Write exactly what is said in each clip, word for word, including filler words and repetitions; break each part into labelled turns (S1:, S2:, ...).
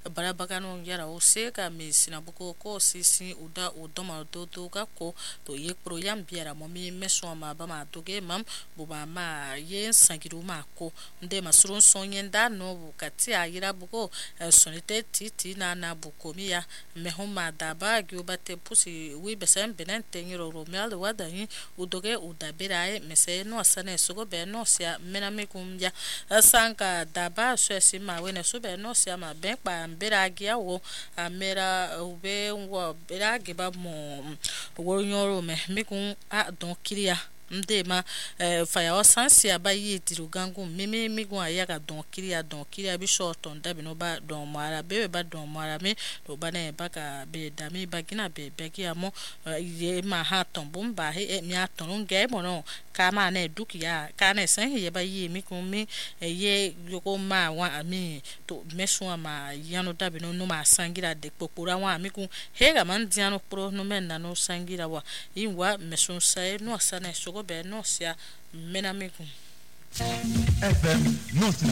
S1: barabagano yara oseka mi sinabuko ko sisi uda udoma do do ga ko to ye pro yam biara mo mi meso ma ba ma doge mam bu ba ma ye sangiru ma ko nde masrun sonyenda no bukati ayira buko sonite titi na na buko miya me homa daba gyubate pusi wi besen benen tenyiro romel wada yi udoge udabirae mese no asane sugo be no sia mename kumya sanka daba swesi ma wene sube no sia ma ben pa mbera gia wo amera ube wo bera giba mo wo nyoro me mikun a don kiria ndema faya osansi abayi tirugangu mimi migun ayaga don kiria don kiria bi short on dabi no ba don mara be ba don mara me do bana ba ka be dami bagina be begi amo ye ma ha ton bomba he mi aton nge mo no ka ma na dukia ka na san ye ba yi mi kun mi ye yoko ma wa mi to meso ma yano dabi no no ma sangira de popura wa mi kun he ga man diano pro no men na no sangira wa inwa meso sai no asana so be no sia menamiku F M Notna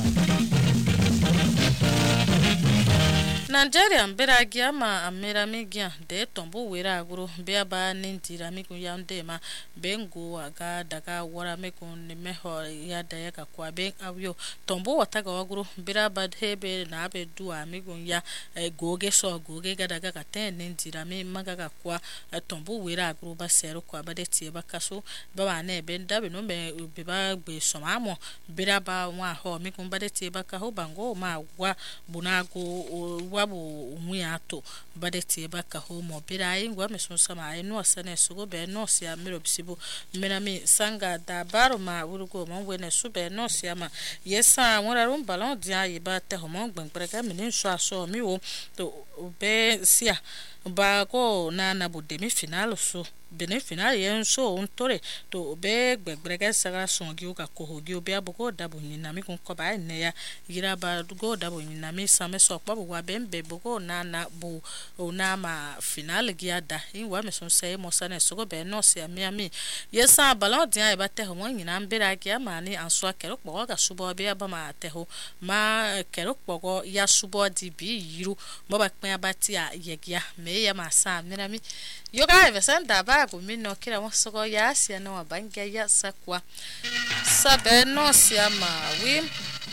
S1: Nigeria mbera giama amera migia de tombo wera aguro be ba nintira miku yande ma bengo aga daga wara miku ni meho ya da ya ka kwa ben awyo tombo wataga aguro bera bad hebe na be du amigu ya goge so goge ga daga ka ten nintira mi maga ka kwa tombo wera aguro ba sero kwa ba de tie ba kaso ba ba na be ndabe no be be ba gbe so mamo bera ba wa ho miku ba de tie ba ka ho bango ma wa bunago wabu muyato badeti baka homo birai ngwa mesunsa ma eno asane sugo be no sia mero bisibu menami sanga da baroma urugo mo wene sube no sia ma yesa wora rum balon dia yiba te homo gbangrega minin so aso mi wo to be sia ba ko na na budemi final so bene final yen so untore to be gbegrega saga songi uka kohogi obi aboko dabo nyina mi kun ko ba ne ya gira ba go dabo nyina mi same so pa bo wa bembe boko na na bu ona ma final gi ada in wa me so say mo sane so go be no se mi ami yesa balon dia e ba te ho mo nyina mbera gi ama ni anso akero kpo ga subo be aba ma te ho ma kero kpo ya subo di bi yiru mo ba pin abati a yegia me ya ma sa mi na mi yoga evesanda ba gumino kila wasogo ya asia no abangia ya sakwa sabe no siama wi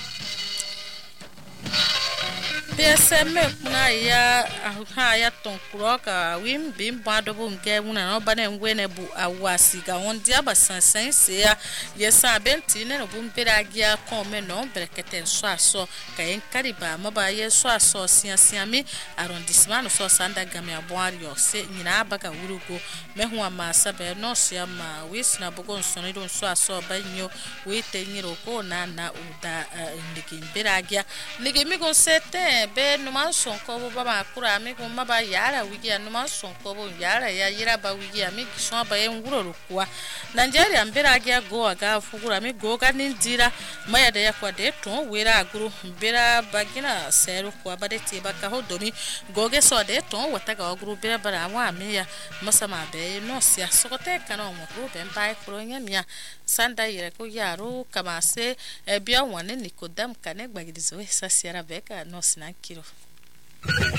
S1: P S M na ya ha ya tonkuroka wim bim bado bu nke una no bana ngwene bu awasi ga wondia basansan se ya yesa benti ne no bu mpera agia kome no brekete so aso ka enkariba maba ye so aso sia sia mi arrondissement no so sanda game aboario se nyina abaga wurugo mehu amasa be no sia ma wisna bugo nsoni do so aso banyo we tenyiro ko na na uda ndiki mpera agia nige mi go sete be no man sonko bo baba kura mi ko maba yara wigi no man sonko bo yara ya yira ba wigi mi so ba en wuro kwa Nigeria mbera agia go aga fugura mi go ga nindira maya da yakwa de to wera aguru mbera bagina seru kwa ba de ti ba ka hodomi goge so de to wataga aguru bera bara wa mi ya masama be no sia sokote kana mo ro be mbai kro nya mia sanda yire ko yaro kama se e bia wane Nikodam kane gbagidizo esa siara beka no sina kiro